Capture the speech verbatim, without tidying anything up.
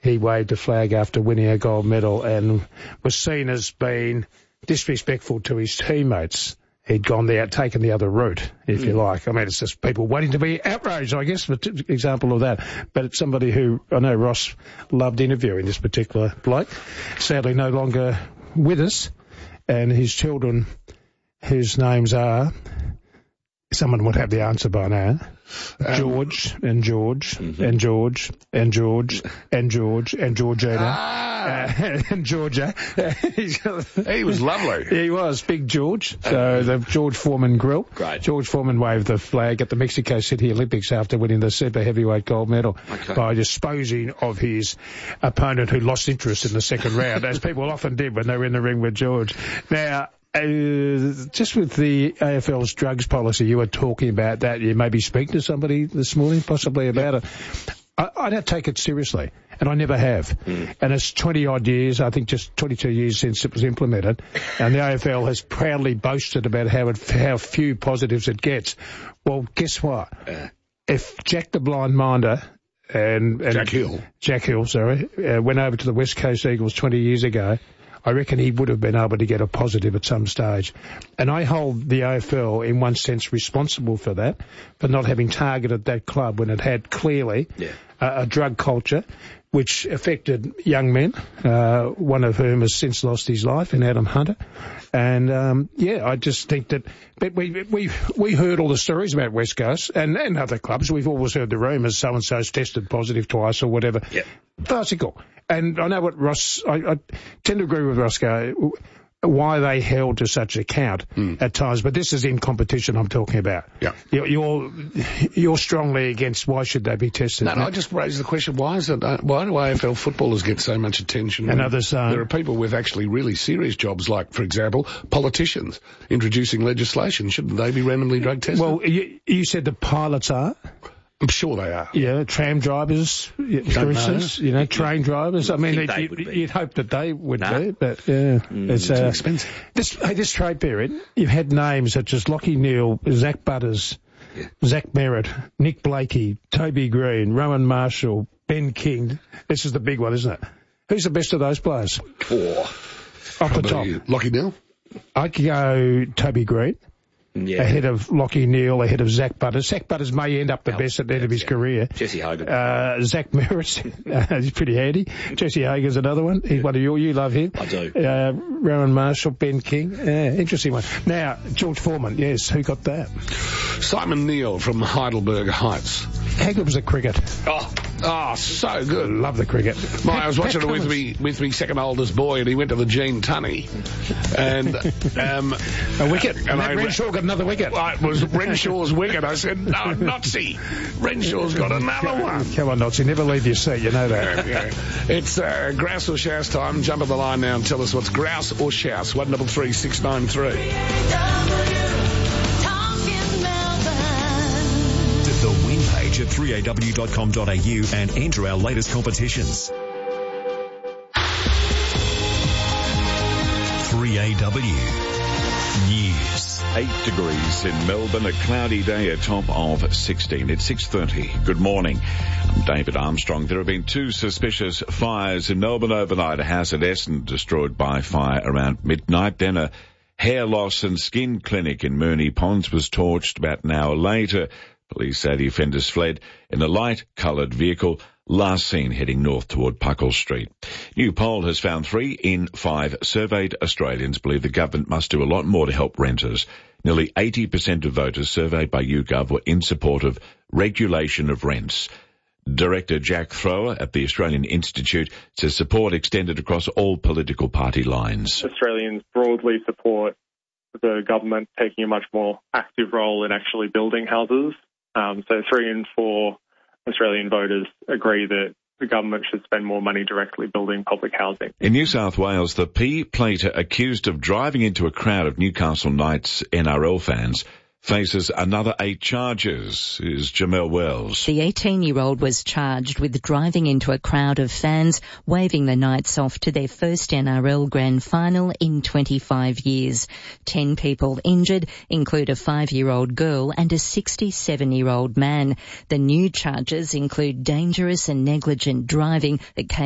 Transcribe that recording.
he waved a flag after winning a gold medal and was seen as being disrespectful to his teammates. He'd gone there, taken the other route, if mm. you like. I mean, it's just people waiting to be outraged, I guess, for t- example of that. But it's somebody who I know Ross loved interviewing, this particular bloke. Sadly, no longer with us. And his children, whose names are, someone would have the answer by now, um, George and George mm-hmm. and George and George and George and Georgina ah. uh, and Georgia. He was lovely. He was, Big George. So the George Foreman Grill. Great. George Foreman waved the flag at the Mexico City Olympics after winning the super heavyweight gold medal okay. by disposing of his opponent who lost interest in the second round, as people often did when they were in the ring with George. Now, Uh, just with the A F L's drugs policy, you were talking about that. You maybe speak to somebody this morning, possibly about yep. it. I, I don't take it seriously, and I never have. Mm. And it's twenty odd years, I think just twenty-two years since it was implemented, and the A F L has proudly boasted about how it, how few positives it gets. Well, guess what? Uh. If Jack the Blind Minder and, and Jack Hill, Jack Hill, sorry, uh, went over to the West Coast Eagles twenty years ago, I reckon he would have been able to get a positive at some stage. And I hold the A F L, in one sense, responsible for that, for not having targeted that club when it had clearly yeah. a, a drug culture which affected young men, uh, one of whom has since lost his life in Adam Hunter. And, um, yeah, I just think that but we we we heard all the stories about West Coast and, and other clubs. We've always heard the rumours so-and-so's tested positive twice or whatever. Yeah. Farcical. And I know what Ross, I, I tend to agree with Roscoe, why they held to such account mm. at times, but this is in competition I'm talking about. Yeah. You're, you're, you're strongly against why should they be tested. No, no, I just raised the question, why is it, uh, why do A F L footballers get so much attention? And others, uh, there are people with actually really serious jobs, like, for example, politicians introducing legislation. Shouldn't they be randomly drug tested? Well, you, you said the pilots are. I'm sure they are. Yeah, tram drivers, for instance, you know, train drivers. I mean, it, you, you'd hope that they would nah. be, but yeah, mm, it's, uh, expensive. This hey, this trade period, you've had names such as Lockie Neal, Zach Butters, yeah. Zach Merritt, Nick Blakey, Toby Green, Rowan Marshall, Ben King. This is the big one, isn't it? Who's the best of those players? Oh, off the top, Lockie Neal. I could go Toby Green. Yeah. Ahead of Lockie Neal, ahead of Zach Butters. Zach Butters may end up the no, best at the end of his yeah. career. Jesse Hogan. Uh, Zach Merritt, uh, he's pretty handy. Jesse Hogan's another one. He's one of you. You love him. I do. Uh, Rowan Marshall, Ben King. Yeah, interesting one. Now, George Foreman. Yes, who got that? Simon Neal from Heidelberg Heights. How good was the cricket? Oh, oh, so good. Love the cricket. My, I was watching it with me, with me second oldest boy, and he went to the Gene Tunney. And, um... a wicket. And, and I, Renshaw got another wicket. Well, it was Renshaw's wicket. I said, no, Notsy. Renshaw's got another one. Come on, Notsy. Never leave your seat. You know that. Yeah, yeah. It's, uh, grouse or shouse time. Jump on the line now and tell us what's grouse or shouse. one double three six nine three. The win page at three A W dot com dot A U and enter our latest competitions. three A W News. Eight degrees in Melbourne, a cloudy day, a top of sixteen. It's six thirty. Good morning. I'm David Armstrong. There have been two suspicious fires in Melbourne overnight. A house at Essendon destroyed by fire around midnight. Then a hair loss and skin clinic in Moonee Ponds was torched about an hour later. Police say the offenders fled in a light-coloured vehicle, last seen heading north toward Puckle Street. New poll has found three in five surveyed Australians believe the government must do a lot more to help renters. Nearly eighty percent of voters surveyed by YouGov were in support of regulation of rents. Director Jack Thrower at the Australian Institute says support extended across all political party lines. Australians broadly support the government taking a much more active role in actually building houses. Um, so three in four Australian voters agree that the government should spend more money directly building public housing. In New South Wales, the P-plater accused of driving into a crowd of Newcastle Knights N R L fans faces another eight charges, is Jamel Wells. The eighteen-year-old was charged with driving into a crowd of fans, waving the Knights off to their first N R L Grand Final in twenty-five years. Ten people injured include a five-year-old girl and a sixty-seven-year-old man. The new charges include dangerous and negligent driving that came